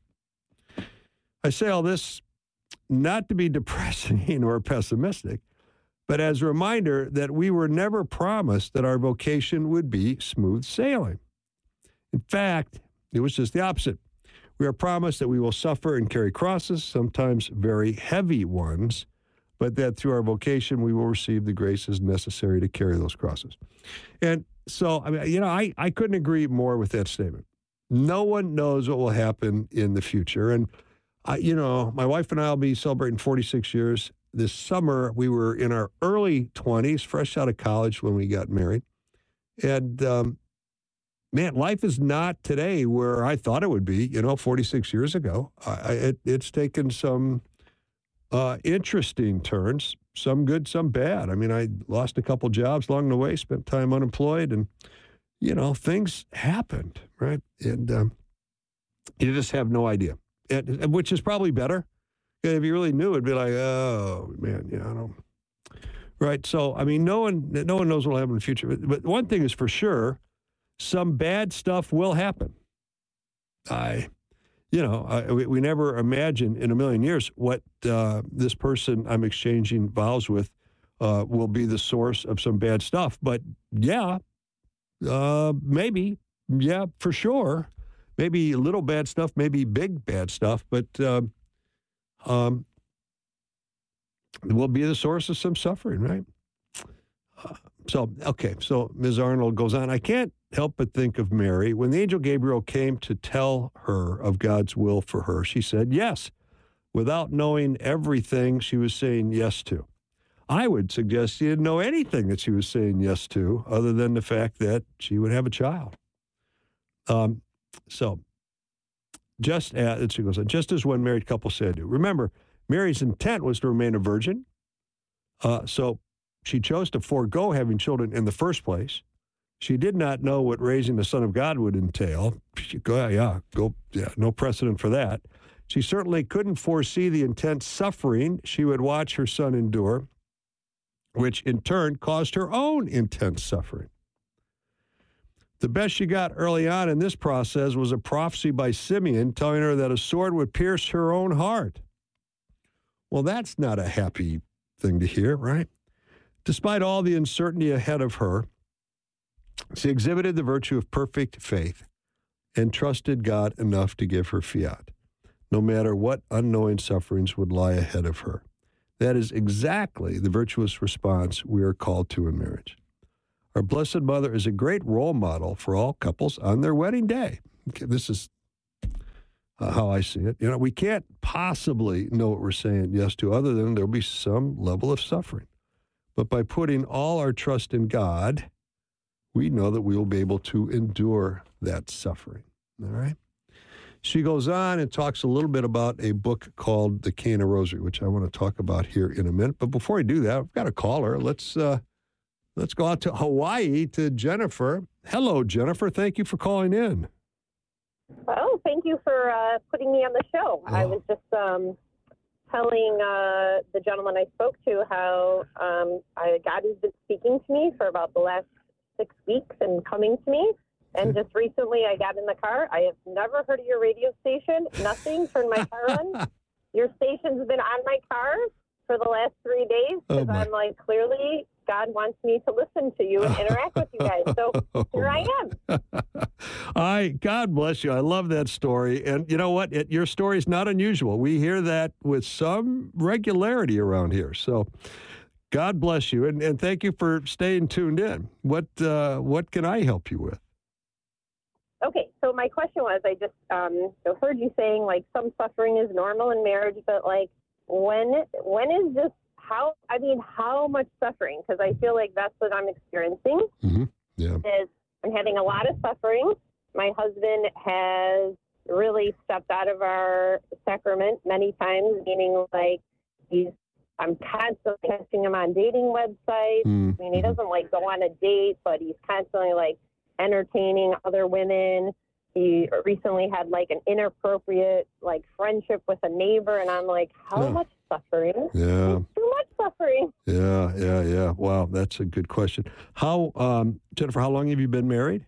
I say all this not to be depressing or pessimistic, but as a reminder that we were never promised that our vocation would be smooth sailing. In fact, it was just the opposite. We are promised that we will suffer and carry crosses, sometimes very heavy ones, but that through our vocation, we will receive the graces necessary to carry those crosses. And so, I mean, you know, I, I couldn't agree more with that statement. No one knows what will happen in the future. And, I, you know, my wife and I will be celebrating forty-six years. This summer, we were in our early twenties, fresh out of college when we got married. And, um, man, life is not today where I thought it would be, you know, forty-six years ago. I, it, it's taken some uh, interesting turns, some good, some bad. I mean, I lost a couple jobs along the way, spent time unemployed, and, you know, things happened, right? And um, you just have no idea, and, which is probably better. If you really knew, it'd be like, oh, man, yeah, I don't. Right? So, I mean, no one, no one knows what will happen in the future. But, but one thing is for sure, some bad stuff will happen. I, you know, I, we, we never imagine in a million years what uh, this person I'm exchanging vows with uh, will be the source of some bad stuff. But yeah, uh, maybe, yeah, for sure. Maybe a little bad stuff, maybe big bad stuff, but uh, um, it will be the source of some suffering, right? Uh, so, okay, so Miz Arnold goes on, I can't help but think of Mary. When the angel Gabriel came to tell her of God's will for her, she said yes, without knowing everything she was saying yes to. I would suggest she didn't know anything that she was saying yes to, other than the fact that she would have a child. Um, so, just as, she goes on, just as one married couple said to. Remember, Mary's intent was to remain a virgin, uh, so she chose to forego having children in the first place. She did not know what raising the Son of God would entail. She, go, yeah, go, yeah, no precedent for that. She certainly couldn't foresee the intense suffering she would watch her son endure, which in turn caused her own intense suffering. The best she got early on in this process was a prophecy by Simeon telling her that a sword would pierce her own heart. Well, that's not a happy thing to hear, right? Despite all the uncertainty ahead of her, she exhibited the virtue of perfect faith and trusted God enough to give her fiat, no matter what unknowing sufferings would lie ahead of her. That is exactly the virtuous response we are called to in marriage. Our Blessed Mother is a great role model for all couples on their wedding day. Okay, this is uh, how I see it. You know, we can't possibly know what we're saying yes to other than there'll be some level of suffering. But by putting all our trust in God, we know that we will be able to endure that suffering. All right? She goes on and talks a little bit about a book called The Cana Rosary, which I want to talk about here in a minute. But before I do that, I've got a caller. Let's uh, let's go out to Hawaii to Jennifer. Hello, Jennifer. Thank you for calling in. Oh, thank you for uh, putting me on the show. Oh. I was just um, telling uh, the gentleman I spoke to how um, I, God has been speaking to me for about the last six weeks and coming to me. And just recently I got in the car. I have never heard of your radio station, nothing, turned my car on. Your station's been on my car for the last three days because oh I'm like, clearly God wants me to listen to you and interact with you guys. So oh here I am. I, God bless you. I love that story. And you know what? It, your story is not unusual. We hear that with some regularity around here. So God bless you. And, and thank you for staying tuned in. What, uh, what can I help you with? Okay, so my question was, I just um, heard you saying, like, some suffering is normal in marriage, but, like, when when is this, how, I mean, how much suffering? Because I feel like that's what I'm experiencing. Mm-hmm. Yeah. Is I'm having a lot of suffering. My husband has really stepped out of our sacrament many times, meaning, like, he's, I'm constantly catching him on dating websites. Mm-hmm. I mean, he doesn't, like, go on a date, but he's constantly, like, entertaining other women. He recently had like an inappropriate like friendship with a neighbor, and I'm like, how yeah. much suffering? Yeah. Too much suffering. Yeah, yeah, yeah. Wow, that's a good question. How, um, Jennifer, how long have you been married?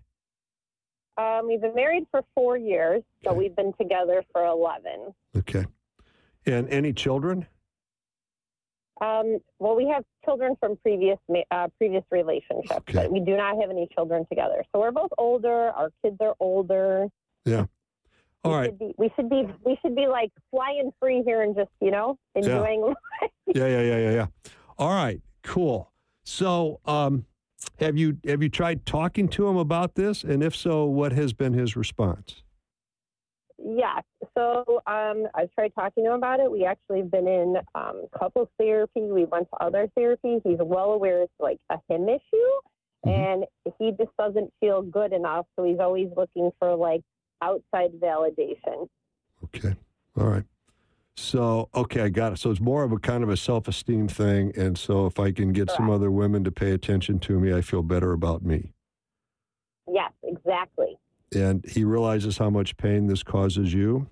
Um, we've been married for four years, but okay. we've been together for eleven. Okay. And any children? Um, well, we have children from previous uh, previous relationships, okay. but we do not have any children together. So we're both older. Our kids are older. Yeah. All we right. Should be, we should be we should be like flying free here and just you know enjoying yeah. life. Yeah, yeah, yeah, yeah, yeah. All right. Cool. So, um, have you have you tried talking to him about this? And if so, what has been his response? Yeah. So um, I've tried talking to him about it. We actually have been in um, couples therapy. We went to other therapy. He's well aware it's like a him issue, mm-hmm. and he just doesn't feel good enough. So he's always looking for like outside validation. Okay. All right. So, okay, I got it. So it's more of a kind of a self-esteem thing. And so if I can get Correct. Some other women to pay attention to me, I feel better about me. Yes, exactly. And he realizes how much pain this causes you.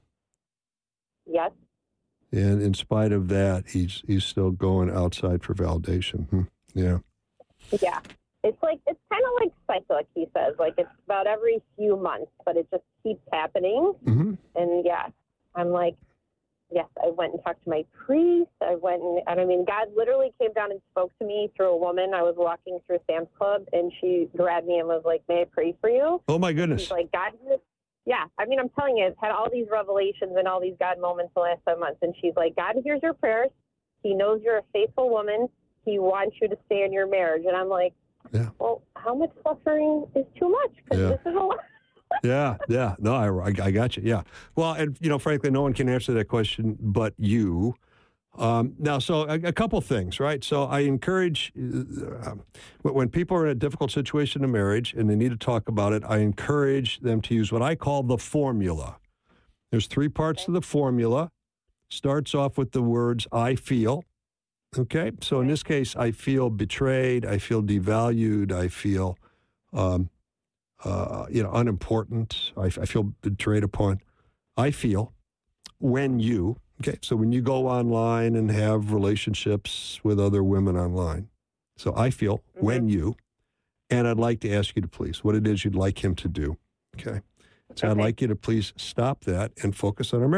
Yes. And in spite of that, he's he's still going outside for validation. Hmm. Yeah. Yeah. It's like, it's kind of like cyclic, he says. Like, it's about every few months, but it just keeps happening. Mm-hmm. And, yeah, I'm like, yes, I went and talked to my priest. I went and, and, I mean, God literally came down and spoke to me through a woman. I was walking through Sam's Club, and she grabbed me and was like, may I pray for you? Oh, my goodness. She's like, God, yeah. I mean, I'm telling you, I've had all these revelations and all these God moments the last seven months. And she's like, God hears your prayers. He knows you're a faithful woman. He wants you to stay in your marriage. And I'm like, yeah. well, how much suffering is too much? Because yeah. this is a lot. yeah, yeah. No, I, I got you. Yeah. Well, and, you know, frankly, no one can answer that question but you. Um, now, so a, a couple things, right? So I encourage, uh, when people are in a difficult situation in marriage and they need to talk about it, I encourage them to use what I call the formula. There's three parts okay. to the formula. Starts off with the words, I feel. Okay? So in this case, I feel betrayed. I feel devalued. I feel... Um, Uh, you know, unimportant. I, I feel betrayed upon. I feel when you, okay, so when you go online and have relationships with other women online. So I feel mm-hmm. when you, and I'd like to ask you to please, what it is you'd like him to do, okay? So okay. I'd like you to please stop that and focus on our marriage.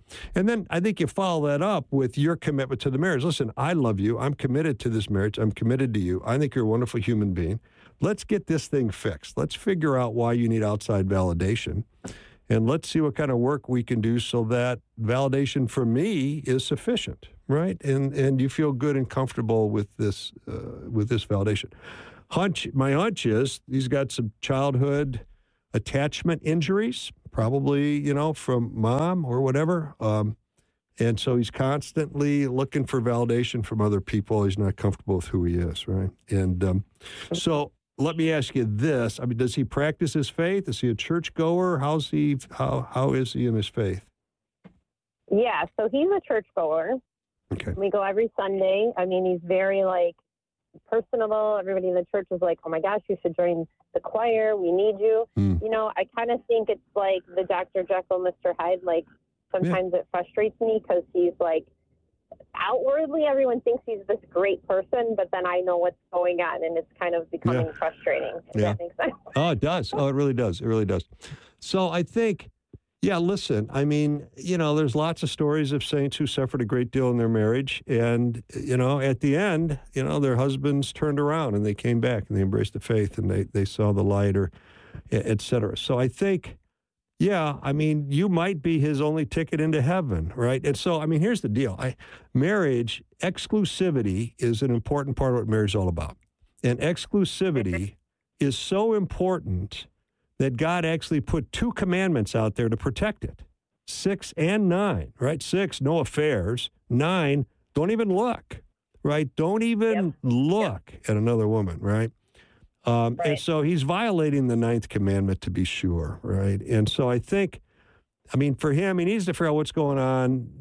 And then I think you follow that up with your commitment to the marriage. Listen, I love you. I'm committed to this marriage. I'm committed to you. I think you're a wonderful human being. Let's get this thing fixed. Let's figure out why you need outside validation. And let's see what kind of work we can do so that validation for me is sufficient, right? And and you feel good and comfortable with this uh, with this validation. Hunch, my hunch is he's got some childhood attachment injuries, probably, you know, from mom or whatever. Um, and so he's constantly looking for validation from other people. He's not comfortable with who he is, right? And um, so let me ask you this. I mean, does he practice his faith? Is he a churchgoer? How's he, how, how is he in his faith? Yeah, so he's a churchgoer. Okay. We go every Sunday. I mean, he's very, like, personable. Everybody in the church is like, oh, my gosh, you should join the choir. We need you. Mm. You know, I kind of think it's like the Doctor Jekyll, Mister Hyde. Like, sometimes yeah. it frustrates me because he's, like, outwardly everyone thinks he's this great person, but then I know what's going on, and it's kind of becoming yeah. frustrating. Does yeah. that make sense? Oh, it does. Oh, it really does. It really does. So I think, yeah, listen, I mean, you know, there's lots of stories of saints who suffered a great deal in their marriage, and, you know, at the end, you know, their husbands turned around, and they came back, and they embraced the faith, and they, they saw the light, or et cetera. So I think, yeah, I mean, you might be his only ticket into heaven, right? And so, I mean, here's the deal. I, marriage, exclusivity is an important part of what marriage is all about. And exclusivity is so important that God actually put two commandments out there to protect it. Six and nine, right? Six, no affairs. Nine, don't even look, right? Don't even yep. look yep. at another woman, right? Um, right. And so he's violating the ninth commandment, to be sure, right? And so I think, I mean, for him, he needs to figure out what's going on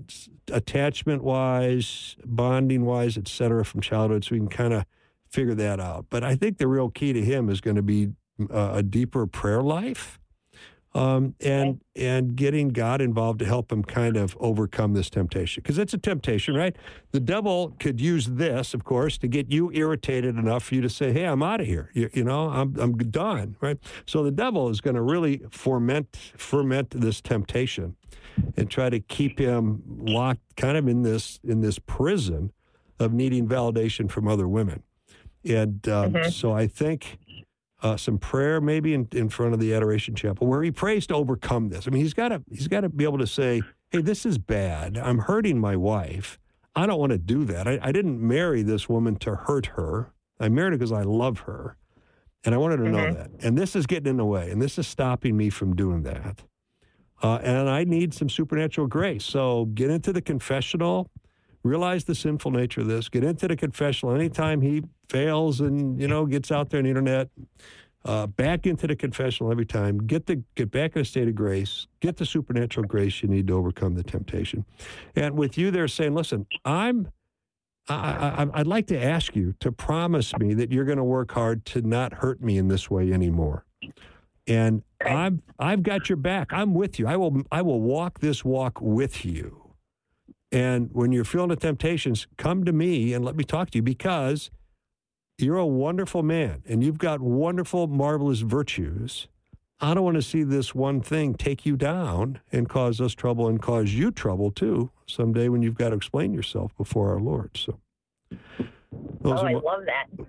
attachment-wise, bonding-wise, et cetera, from childhood, so we can kind of figure that out. But I think the real key to him is going to be uh, a deeper prayer life um, and okay. and getting God involved to help him kind of overcome this temptation. Because it's a temptation, right? The devil could use this, of course, to get you irritated enough for you to say, hey, I'm out of here. You, you know, I'm I'm done, right? So the devil is going to really ferment, ferment this temptation and try to keep him locked kind of in this in this prison of needing validation from other women. And um, mm-hmm. so I think... Uh, some prayer maybe in, in front of the Adoration Chapel where he prays to overcome this. I mean, he's got to he's got to be able to say, hey, this is bad. I'm hurting my wife. I don't want to do that. I, I didn't marry this woman to hurt her. I married her because I love her, and I wanted her to mm-hmm. know that. And this is getting in the way, and this is stopping me from doing that. Uh, and I need some supernatural grace. So get into the confessional, realize the sinful nature of this, get into the confessional. Anytime he fails and, you know, gets out there on the internet, uh, back into the confessional every time, get the get back in a state of grace, get the supernatural grace you need to overcome the temptation. And with you there saying, listen, I'm, I, I, I'd like to ask you to promise me that you're going to work hard to not hurt me in this way anymore. And I'm, I've got your back. I'm with you. I will, I will walk this walk with you. And when you're feeling the temptations, come to me and let me talk to you, because you're a wonderful man and you've got wonderful, marvelous virtues. I don't want to see this one thing take you down and cause us trouble and cause you trouble too someday when you've got to explain yourself before our Lord. So, oh, I my, love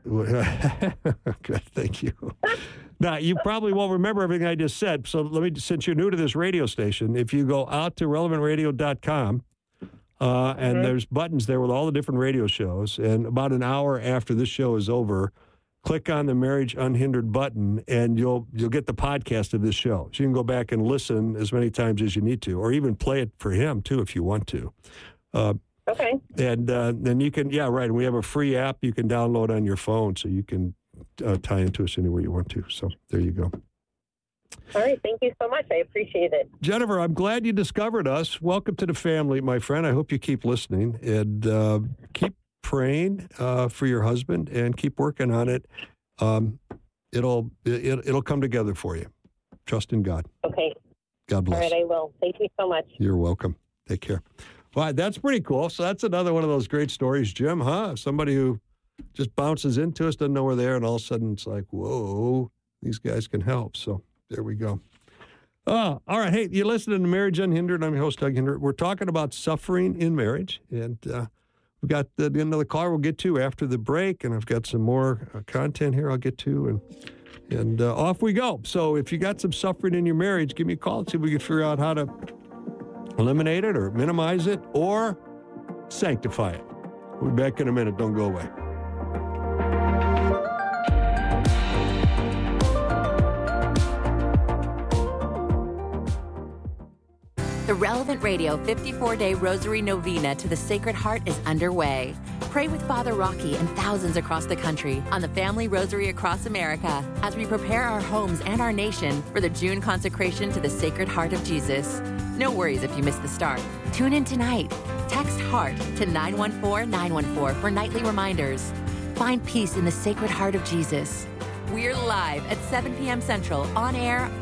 that. Good, thank you. Now, you probably won't remember everything I just said. So let me, since you're new to this radio station, if you go out to relevant radio dot com, Uh, and mm-hmm. there's buttons there with all the different radio shows. And about an hour after this show is over, click on the Marriage Unhindered button, and you'll you'll get the podcast of this show. So you can go back and listen as many times as you need to, or even play it for him, too, if you want to. Uh, okay. And uh, then you can, yeah, right. And we have a free app you can download on your phone, so you can uh, tie into us anywhere you want to. So there you go. All right. Thank you so much. I appreciate it. Jennifer, I'm glad you discovered us. Welcome to the family, my friend. I hope you keep listening and uh, keep praying uh, for your husband and keep working on it. Um, it'll it, it'll come together for you. Trust in God. Okay. God bless. All right. I will. Thank you so much. You're welcome. Take care. Well, that's pretty cool. So that's another one of those great stories, Jim, huh? Somebody who just bounces into us, doesn't know we're there, and all of a sudden it's like, whoa, these guys can help. So there we go. Oh, all right. Hey, you're listening to Marriage Unhindered. I'm your host, Doug Hinderer. We're talking about suffering in marriage, and uh, we've got the, the end of the call we'll get to after the break, and I've got some more uh, content here I'll get to, and and uh, off we go. So if you got some suffering in your marriage, give me a call and see if we can figure out how to eliminate it or minimize it or sanctify it. We'll be back in a minute. Don't go away. The Relevant Radio fifty-four day Rosary Novena to the Sacred Heart is underway. Pray with Father Rocky and thousands across the country on the Family Rosary across America as we prepare our homes and our nation for the June consecration to the Sacred Heart of Jesus. No worries if you missed the start. Tune in tonight. Text HEART to nine one four nine one four for nightly reminders. Find peace in the Sacred Heart of Jesus. We're live at seven p.m. Central on air